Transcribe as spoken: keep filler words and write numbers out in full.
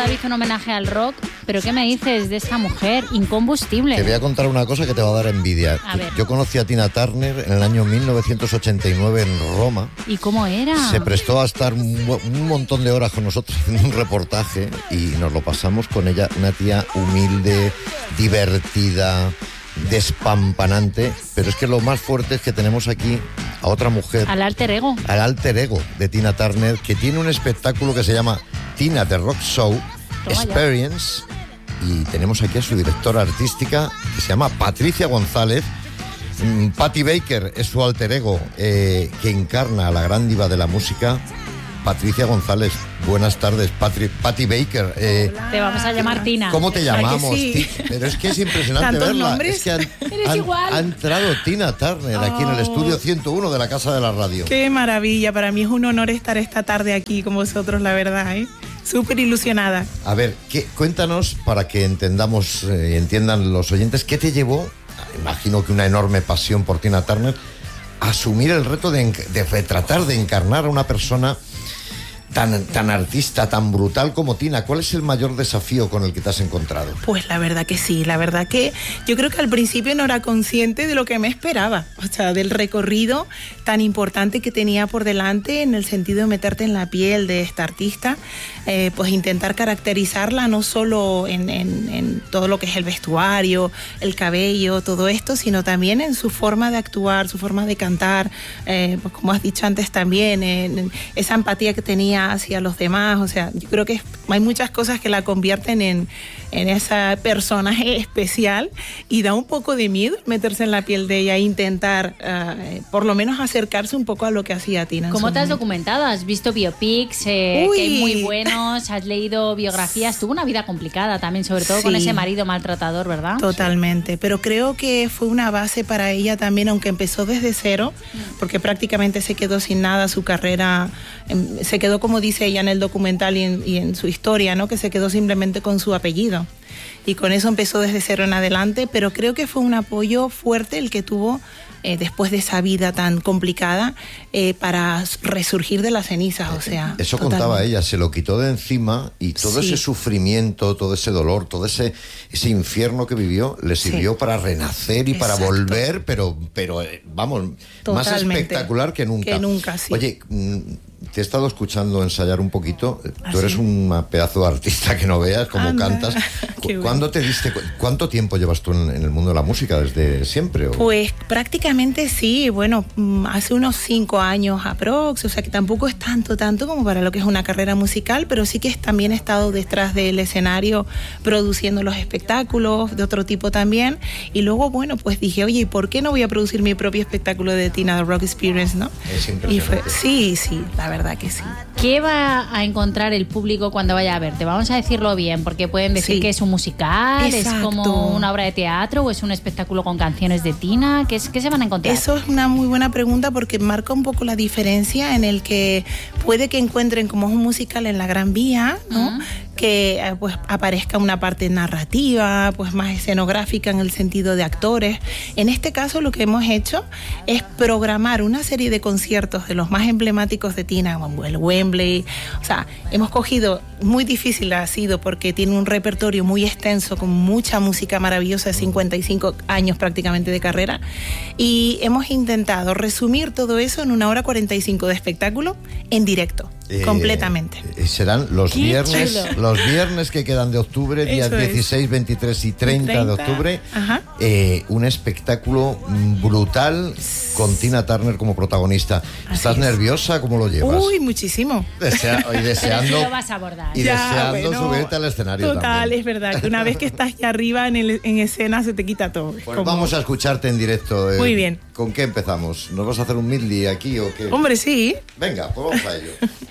Javi hizo un homenaje al rock, pero ¿qué me dices de esta mujer incombustible? Te voy a contar una cosa que te va a dar envidia. A ver. Yo conocí a Tina Turner en el año mil novecientos ochenta y nueve en Roma. ¿Y cómo era? Se prestó a estar un, un montón de horas con nosotros haciendo un reportaje y nos lo pasamos con ella, una tía humilde, divertida, despampanante, pero es que lo más fuerte es que tenemos aquí a otra mujer, al alter ego al alter ego de Tina Turner, que tiene un espectáculo que se llama Tina The Rock Show Toma Experience, y tenemos aquí a su directora artística, que se llama Patricia González. mm, Patti Baker es su alter ego, eh, que encarna a la gran diva de la música, Patricia González. Buenas tardes, Patri, Patti Baker. Eh, Te vamos a llamar Tina. ¿Cómo te llamamos? sí? Ti- Pero es que es impresionante ¿Tantos verla. nombres? Es que han, Eres han- igual. ha entrado Tina Turner aquí en el Oh. estudio ciento uno de la Casa de la Radio. Qué maravilla, para mí es un honor estar esta tarde aquí con vosotros, la verdad, ¿eh? Súper ilusionada. A ver, ¿qué, cuéntanos para que entendamos y eh, entiendan los oyentes, ¿qué te llevó, imagino que una enorme pasión por Tina Turner, a asumir el reto de, enc- de retratar, de encarnar a una persona tan, tan artista, tan brutal como Tina? ¿Cuál es el mayor desafío con el que te has encontrado? Pues la verdad que sí, la verdad que yo creo que al principio no era consciente de lo que me esperaba, o sea, del recorrido tan importante que tenía por delante en el sentido de meterte en la piel de esta artista, eh, pues intentar caracterizarla no solo en, en, en todo lo que es el vestuario, el cabello, todo esto, sino también en su forma de actuar, su forma de cantar, eh, pues como has dicho antes también, en, en esa empatía que tenía hacia los demás. O sea, yo creo que es, hay muchas cosas que la convierten en, en ese personaje especial, y da un poco de miedo meterse en la piel de ella e intentar uh, por lo menos acercarse un poco a lo que hacía Tina. ¿Cómo te has documentado? ¿Has visto biopics eh, que hay muy buenos? ¿Has leído biografías? Tuvo una vida complicada también, sobre todo Sí. con ese marido maltratador, ¿verdad? Totalmente, pero creo que fue una base para ella también, aunque empezó desde cero, porque prácticamente se quedó sin nada, su carrera em, se quedó, como dice ella en el documental y en, y en su historia, ¿no? Que se quedó simplemente con su apellido. Y con eso empezó desde cero en adelante, pero creo que fue un apoyo fuerte el que tuvo eh, después de esa vida tan complicada eh, para resurgir de las cenizas, o sea... Eso totalmente. contaba ella, se lo quitó de encima y todo Sí. ese sufrimiento, todo ese dolor, todo ese, ese infierno que vivió, le sirvió Sí. para renacer y para Exacto. volver, pero, pero eh, vamos, más Totalmente. espectacular que nunca. Que nunca, sí. Oye, mm, te he estado escuchando ensayar un poquito. ¿Ah, Tú eres sí? un pedazo de artista que no veas, como Anda. cantas. Qué bueno. ¿Cuándo te diste cu- ¿Cuánto tiempo llevas tú en, en el mundo de la música? ¿Desde siempre? ¿O? Pues prácticamente sí, bueno, mm, hace unos cinco años aprox, o sea que tampoco es tanto, tanto como para lo que es una carrera musical, pero sí que es- también he estado detrás del escenario produciendo los espectáculos de otro tipo también, y luego, bueno, pues dije, oye, ¿y por qué no voy a producir mi propio espectáculo de Tina The Rock Experience, no? Es Y impresionante. fue, sí, sí, la verdad que sí. ¿Qué va a encontrar el público cuando vaya a verte? Vamos a decirlo bien, porque pueden decir Sí. que es un musical, es Exacto. como una obra de teatro o es un espectáculo con canciones de Tina. ¿Qué, es, qué se van a encontrar? Eso es una muy buena pregunta porque marca un poco la diferencia en el que puede que encuentren como es un musical en la Gran Vía, ¿no? Ujú. Que eh, pues aparezca una parte narrativa, pues más escenográfica en el sentido de actores. En este caso lo que hemos hecho es programar una serie de conciertos de los más emblemáticos de Tina, como el Wembley. O sea, hemos cogido, muy difícil ha sido porque tiene un repertorio muy extenso con mucha música maravillosa de cincuenta y cinco años prácticamente de carrera, y hemos intentado resumir todo eso en una hora cuarenta y cinco de espectáculo en directo, Eh, completamente. eh, serán los ¡Qué viernes, chulo! los viernes que quedan de octubre, días Eso es. dieciséis, veintitrés y treinta, de treinta, octubre. ajá. Eh, un espectáculo mm, brutal con Tina Turner como protagonista. Así ¿Estás es. nerviosa? ¿Cómo lo llevas? Uy, muchísimo. Desea- y Pero sí deseando, lo vas a abordar. y Ya, deseando bueno, subirte al escenario Total, también. es verdad que una vez que estás ya arriba en, el, en escena se te quita todo. Pues Como- vamos a escucharte en directo. eh. Muy bien. ¿Con qué empezamos? ¿Nos vas a hacer un medley aquí o qué? Hombre, sí. Venga, pues vamos a ello.